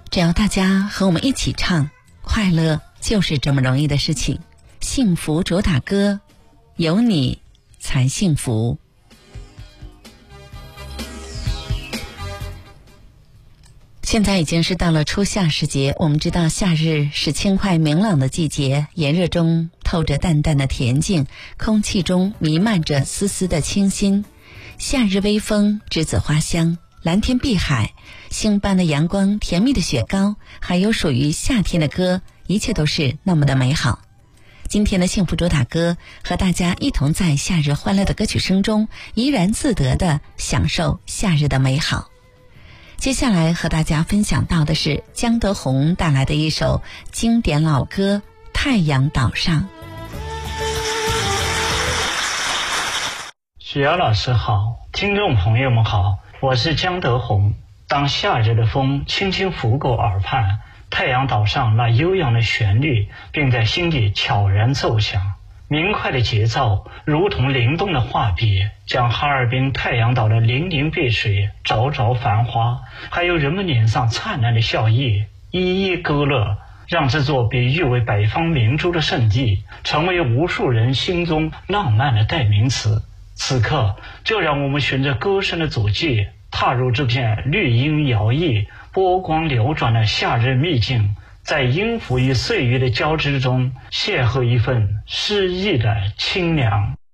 只要大家和我们一起唱，快乐就是这么容易的事情。幸福主打歌，有你才幸福。现在已经是到了初夏时节，我们知道夏日是轻快明朗的季节，炎热中透着淡淡的恬静，空气中弥漫着丝丝的清新。夏日微风，栀子花香，蓝天碧海，星般的阳光，甜蜜的雪糕，还有属于夏天的歌，一切都是那么的美好。今天的幸福主打歌，和大家一同在夏日欢乐的歌曲声中，怡然自得地享受夏日的美好。接下来和大家分享到的是江德红带来的一首经典老歌《太阳岛上》。 许瑶老师好，听众朋友们好，我是江德红。当夏日的风轻轻拂过耳畔，太阳岛上那悠扬的旋律并在心底悄然奏响，明快的节奏如同灵动的画笔，将哈尔滨太阳岛的粼粼碧水、灼灼繁花，还有人们脸上灿烂的笑意一一勾勒，让这座被誉为北方明珠的圣地成为无数人心中浪漫的代名词。此刻就让我们循着歌声的足迹，踏入这片绿荫摇曳、波光流转的夏日秘境，在音符与岁月的交织中邂逅一份诗意的清凉。